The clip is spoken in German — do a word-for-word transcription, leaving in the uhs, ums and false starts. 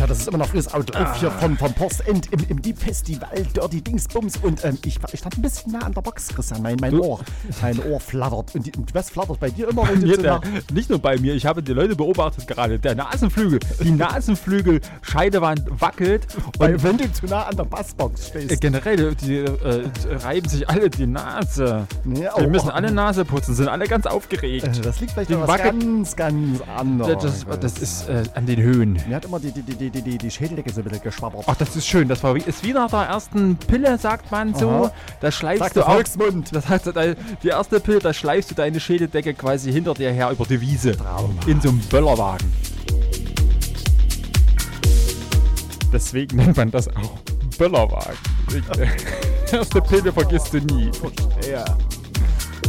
das ist immer noch frisches Auto. Ah. Auf hier von, von Porsend im, im Deep Festival, Dirty Dingsbums. Und ähm, ich, ich stand ein bisschen nah an der Box, Christian. Mein, mein Ohr, mein Ohr flattert. Und, die, und was flattert bei dir immer, wenn du Mir, zu der, nah... nicht nur bei mir, ich habe die Leute beobachtet gerade. Der Nasenflügel, die Nasenflügel-Scheidewand wackelt. Weil, Und wenn du zu nah an der Bassbox stehst. äh, generell, die äh, reiben sich alle die Nase. Ja, Die oh, müssen oh. alle Nase putzen, sind alle ganz aufgeregt. Äh, Das liegt vielleicht Die an was wackelt- ganz, ganz anderes. Das, das, das ist äh, an den Höhen. Mir hat immer die, die, die, die, die, die Schädeldecke so ein bisschen geschwabbert. Ach, das ist schön. Das war, wie- ist wie nach der ersten Pille, sagt man so. Aha. Da schleifst Sagt du der auch. Volksmund. Das heißt, da- die erste Pille, da schleifst du deine Schädeldecke quasi hinter dir her über die Wiese. Traum. In so einem Böllerwagen. Deswegen nennt man das auch Böllerwagen. Erste Pille vergisst du nie. Ja.